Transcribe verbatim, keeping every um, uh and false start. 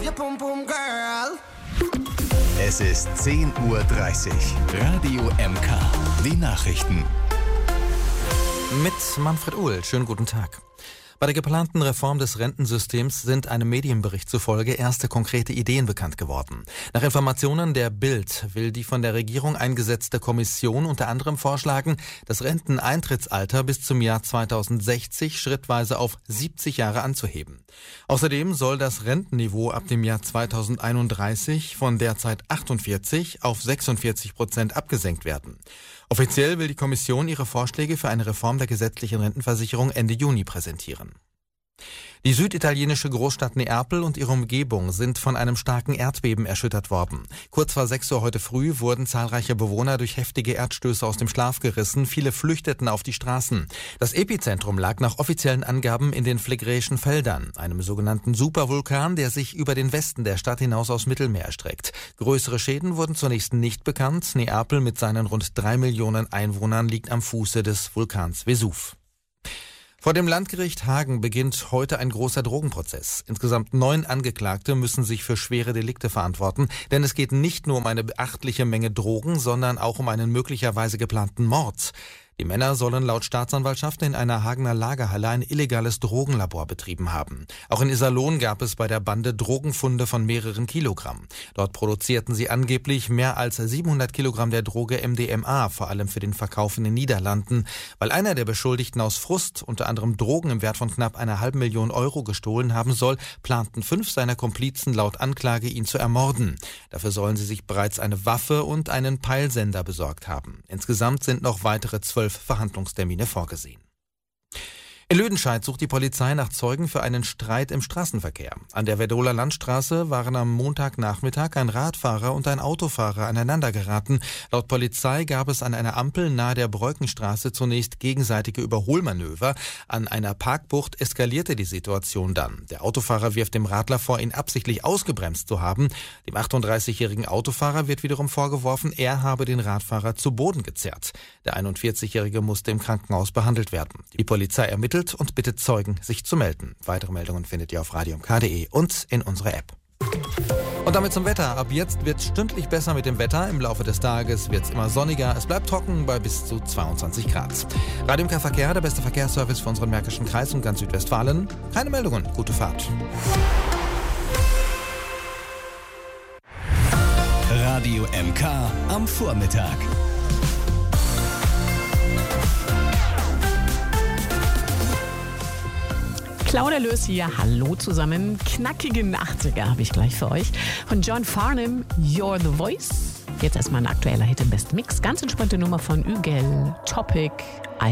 your pum pum girl. Es ist zehn Uhr dreißig. Radio M K. Die Nachrichten. Mit Manfred Uhl. Schönen guten Tag. Bei der geplanten Reform des Rentensystems sind einem Medienbericht zufolge erste konkrete Ideen bekannt geworden. Nach Informationen der Bild will die von der Regierung eingesetzte Kommission unter anderem vorschlagen, das Renteneintrittsalter bis zum Jahr zweitausendsechzig schrittweise auf siebzig Jahre anzuheben. Außerdem soll das Rentenniveau ab dem Jahr zweitausendeinunddreißig von derzeit achtundvierzig auf sechsundvierzig Prozent abgesenkt werden. Offiziell will die Kommission ihre Vorschläge für eine Reform der gesetzlichen Rentenversicherung Ende Juni präsentieren. Die süditalienische Großstadt Neapel und ihre Umgebung sind von einem starken Erdbeben erschüttert worden. Kurz vor sechs Uhr heute früh wurden zahlreiche Bewohner durch heftige Erdstöße aus dem Schlaf gerissen. Viele flüchteten auf die Straßen. Das Epizentrum lag nach offiziellen Angaben in den Phlegräischen Feldern, einem sogenannten Supervulkan, der sich über den Westen der Stadt hinaus aufs Mittelmeer erstreckt. Größere Schäden wurden zunächst nicht bekannt. Neapel mit seinen rund drei Millionen Einwohnern liegt am Fuße des Vulkans Vesuv. Vor dem Landgericht Hagen beginnt heute ein großer Drogenprozess. Insgesamt neun Angeklagte müssen sich für schwere Delikte verantworten, denn es geht nicht nur um eine beachtliche Menge Drogen, sondern auch um einen möglicherweise geplanten Mord. Die Männer sollen laut Staatsanwaltschaft in einer Hagener Lagerhalle ein illegales Drogenlabor betrieben haben. Auch in Iserlohn gab es bei der Bande Drogenfunde von mehreren Kilogramm. Dort produzierten sie angeblich mehr als siebenhundert Kilogramm der Droge M D M A, vor allem für den Verkauf in den Niederlanden. Weil einer der Beschuldigten aus Frust unter anderem Drogen im Wert von knapp einer halben Million Euro gestohlen haben soll, planten fünf seiner Komplizen laut Anklage, ihn zu ermorden. Dafür sollen sie sich bereits eine Waffe und einen Peilsender besorgt haben. Insgesamt sind noch weitere zwölf Verhandlungstermine vorgesehen. In Lüdenscheid sucht die Polizei nach Zeugen für einen Streit im Straßenverkehr. An der Werdoler Landstraße waren am Montagnachmittag ein Radfahrer und ein Autofahrer aneinander geraten. Laut Polizei gab es an einer Ampel nahe der Breukenstraße zunächst gegenseitige Überholmanöver. An einer Parkbucht eskalierte die Situation dann. Der Autofahrer wirft dem Radler vor, ihn absichtlich ausgebremst zu haben. Dem achtunddreißigjährigen Autofahrer wird wiederum vorgeworfen, er habe den Radfahrer zu Boden gezerrt. Der einundvierzigjährige musste im Krankenhaus behandelt werden. Die Polizei ermittelt und bittet Zeugen, sich zu melden. Weitere Meldungen findet ihr auf radio m k punkt d e und in unserer App. Und damit zum Wetter. Ab jetzt wird es stündlich besser mit dem Wetter. Im Laufe des Tages wird es immer sonniger. Es bleibt trocken bei bis zu zweiundzwanzig Grad. Radio M K Verkehr, der beste Verkehrsservice für unseren Märkischen Kreis und ganz Südwestfalen. Keine Meldungen. Gute Fahrt. Radio M K am Vormittag. Claudia Löß hier, hallo zusammen. Knackigen achtziger habe ich gleich für euch. Von John Farnham, You're the Voice. Jetzt erstmal ein aktueller Hit im Best Mix. Ganz entspannte Nummer von Ügel, Topic,